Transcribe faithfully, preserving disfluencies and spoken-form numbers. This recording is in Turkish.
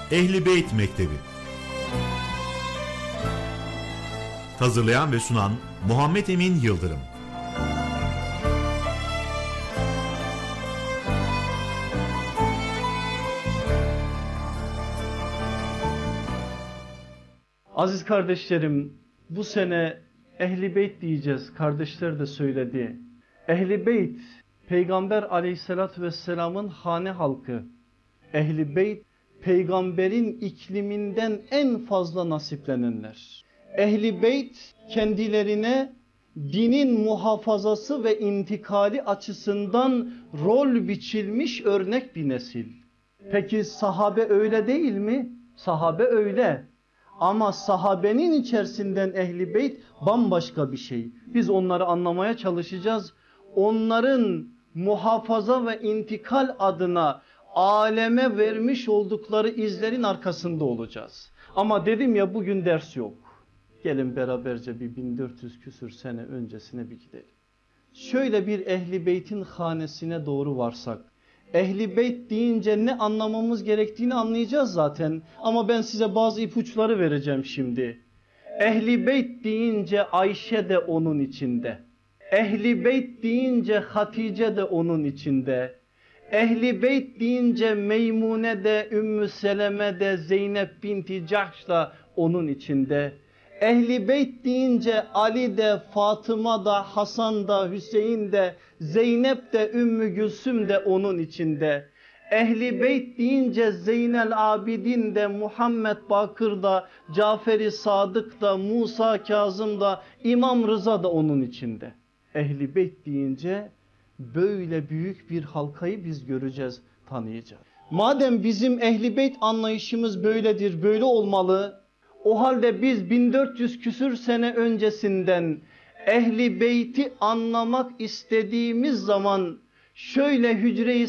Ehli Beyt Mektebi. Hazırlayan ve sunan Muhammed Emin Yıldırım. Aziz kardeşlerim, bu sene Ehl-i Beyt diyeceğiz. Kardeşler de söyledi. Ehl-i Beyt, Peygamber aleyhissalatü vesselamın hane halkı. Ehl-i Beyt, peygamberin ikliminden en fazla nasiplenenler. Ehl-i Beyt, kendilerine dinin muhafazası ve intikali açısından rol biçilmiş örnek bir nesil. Peki sahabe öyle değil mi? Sahabe öyle. Ama sahabenin içerisinden Ehl-i Beyt bambaşka bir şey. Biz onları anlamaya çalışacağız. Onların muhafaza ve intikal adına aleme vermiş oldukları izlerin arkasında olacağız. Ama dedim ya, bugün ders yok. Gelin beraberce bir bin dört yüz küsür sene öncesine bir gidelim. Şöyle bir Ehl-i Beyt'in hanesine doğru varsak. Ehl-i Beyt deyince ne anlamamız gerektiğini anlayacağız zaten. Ama ben size bazı ipuçları vereceğim şimdi. Ehl-i Beyt deyince Ayşe de onun içinde. Ehl-i Beyt deyince Hatice de onun içinde. Ehl-i Beyt deyince Meymune de, Ümmü Seleme de, Zeynep binti Cahş da onun içinde. Ehl-i Beyt deyince Ali de, Fatıma da, Hasan da, Hüseyin de, Zeynep de, Ümmü Gülsüm de onun içinde. Ehl-i Beyt deyince Zeynel Abidin de, Muhammed Bakır da, Cafer-i Sadık da, Musa Kazım da, İmam Rıza da onun içinde. Ehl-i Beyt deyince böyle büyük bir halkayı biz göreceğiz, tanıyacağız. Madem bizim Ehl-i Beyt anlayışımız böyledir, böyle olmalı. O halde biz bin dört yüz küsür sene öncesinden Ehl-i Beyt'i anlamak istediğimiz zaman şöyle Hücre-i